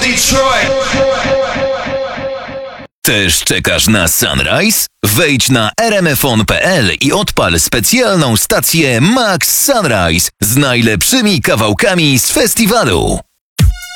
Detroit. Też czekasz na Sunrise? Wejdź na rmfon.pl i odpal specjalną stację Max Sunrise z najlepszymi kawałkami z festiwalu.